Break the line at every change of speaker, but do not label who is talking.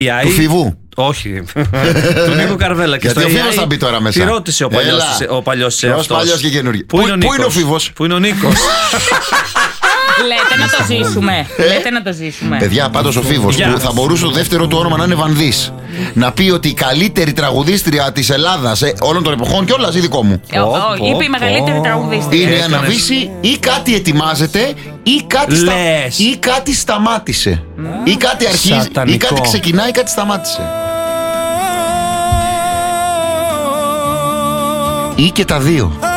Του
Φίβου.
Όχι. Του Νίκου Καρβέλα.
Γιατί ο Φίβος θα μπει τώρα μέσα.
Τι ρώτησε ο παλιός σε αυτό.
Παλιός και καινούργιος.
Πού είναι ο
Φίβος?
Πού είναι ο Νίκος?
Λέτε να το ζήσουμε. Λέτε να το ζήσουμε.
Παιδιά, πάντως ο Φίβος που θα μπορούσε το δεύτερο του όνομα να είναι Βανδύς, να πει ότι η καλύτερη τραγουδίστρια της Ελλάδας όλων των εποχών και όλας, η δικό μου,
Είπε η μεγαλύτερη τραγουδίστρια.
είναι η Αναβίση, ή κάτι ετοιμάζεται ή κάτι σταμάτησε. Ή κάτι αρχίζει, ή κάτι ξεκινάει, ή κάτι σταμάτησε. Ή και τα δύο.